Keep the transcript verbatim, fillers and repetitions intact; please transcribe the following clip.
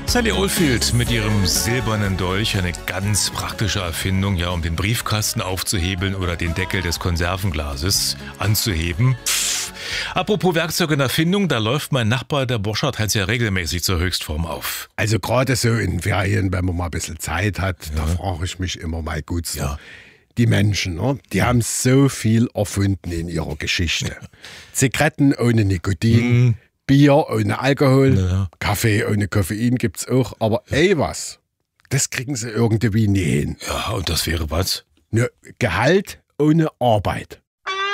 Sally Oldfield mit ihrem silbernen Dolch, eine ganz praktische Erfindung, ja, um den Briefkasten aufzuhebeln oder den Deckel des Konservenglases anzuheben. Pff. Apropos Werkzeug und Erfindung, da läuft mein Nachbar, der Boschert, halt ja regelmäßig zur Höchstform auf. Also gerade so in Ferien, wenn man mal ein bisschen Zeit hat, ja. Da frage ich mich immer mal gut so. Ja. Die Menschen, ne? Die haben so viel erfunden in ihrer Geschichte. Ja. Zigaretten ohne Nikotin, mm. Bier ohne Alkohol, ja. Kaffee ohne Koffein gibt's auch. Aber ey was, das kriegen sie irgendwie nie hin. Ja, und das wäre was? Ne, Gehalt ohne Arbeit.